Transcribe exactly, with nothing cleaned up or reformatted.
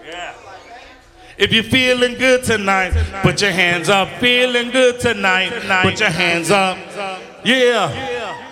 If you're feeling good tonight, put your hands up. Feeling good tonight, put your hands up. Yeah.